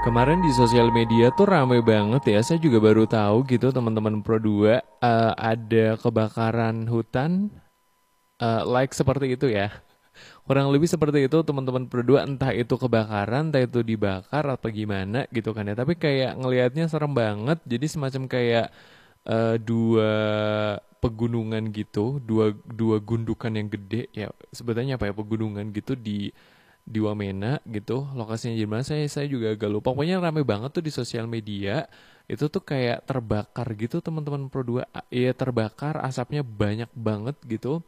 Kemarin di sosial media tuh rame banget ya. Saya juga baru tahu gitu teman-teman Pro 2 ada kebakaran hutan like seperti itu ya. Kurang lebih seperti itu teman-teman Pro 2, entah itu kebakaran, entah itu dibakar atau gimana gitu kan ya. Tapi kayak ngelihatnya serem banget. Jadi semacam kayak dua pegunungan gitu, dua dua gundukan yang gede ya. Sebetulnya apa ya, pegunungan gitu di Wamena gitu. Lokasinya di mana saya juga agak lupa. Pokoknya rame banget tuh di sosial media. Itu tuh kayak terbakar gitu teman-teman Pro 2. Iya, terbakar, asapnya banyak banget gitu.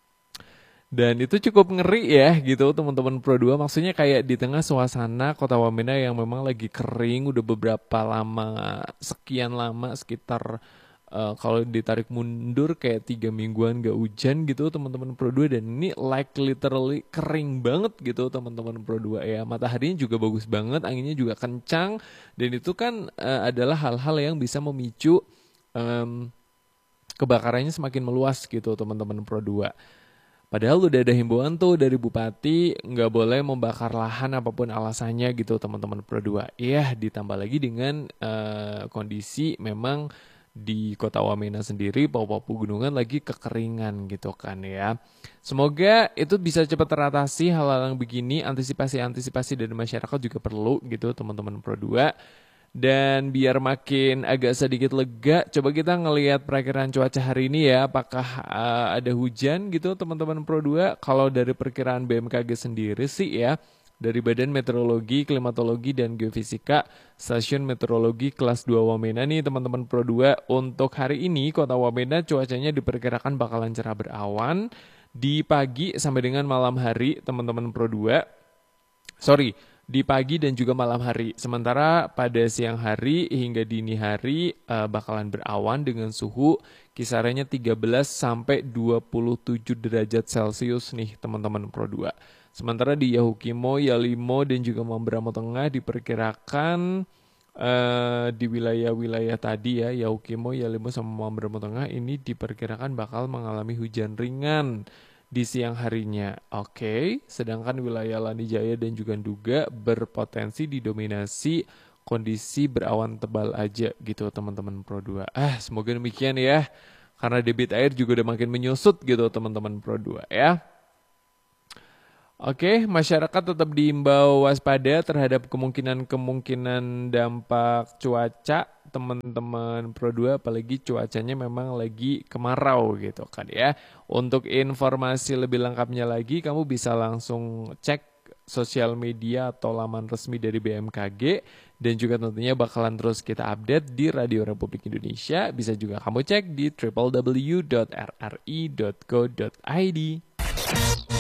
Dan itu cukup ngeri ya gitu teman-teman Pro 2. Maksudnya kayak di tengah suasana kota Wamena yang memang lagi kering udah beberapa lama, sekian lama, sekitar kalau ditarik mundur kayak 3 mingguan gak hujan gitu teman-teman Pro 2. Dan ini like literally kering banget gitu teman-teman Pro 2 ya. Mataharinya juga bagus banget, anginnya juga kencang. Dan itu kan adalah hal-hal yang bisa memicu em, kebakarannya semakin meluas gitu teman-teman Pro 2. Padahal udah ada himbauan tuh dari bupati nggak boleh membakar lahan apapun alasannya gitu teman-teman Pro 2. Iya, ditambah lagi dengan kondisi memang di kota Wamena sendiri, Papua Pegunungan lagi kekeringan gitu kan ya. Semoga itu bisa cepat teratasi hal-hal yang begini, antisipasi-antisipasi dari masyarakat juga perlu gitu teman-teman Pro 2. Dan biar makin agak sedikit lega, coba kita ngelihat perakiraan cuaca hari ini ya. Apakah ada hujan gitu teman-teman Pro 2? Kalau dari perkiraan BMKG sendiri sih ya, dari Badan Meteorologi, Klimatologi, dan Geofisika, Stasiun Meteorologi kelas 2 Wamena nih teman-teman Pro 2. Untuk hari ini kota Wamena cuacanya diperkirakan bakalan cerah berawan di pagi sampai dengan malam hari teman-teman Pro 2. Sorry, di pagi dan juga malam hari. Sementara pada siang hari hingga dini hari bakalan berawan dengan suhu kisarannya 13 sampai 27 derajat Celcius nih teman-teman Pro 2. Sementara di Yahukimo, Yalimo, dan juga Mamberamo Tengah diperkirakan di wilayah-wilayah tadi ya, Yahukimo, Yalimo, sama Mamberamo Tengah ini diperkirakan bakal mengalami hujan ringan di siang harinya. Oke, sedangkan wilayah Lanijaya dan juga Nduga berpotensi didominasi kondisi berawan tebal aja gitu teman-teman Pro 2. Semoga demikian ya. Karena debit air juga udah makin menyusut gitu teman-teman Pro 2 ya. Oke, masyarakat tetap diimbau waspada terhadap kemungkinan-kemungkinan dampak cuaca teman-teman Pro 2, apalagi cuacanya memang lagi kemarau gitu kan ya. Untuk informasi lebih lengkapnya lagi, kamu bisa langsung cek sosial media atau laman resmi dari BMKG, dan juga tentunya bakalan terus kita update di Radio Republik Indonesia. Bisa juga kamu cek di www.rri.co.id.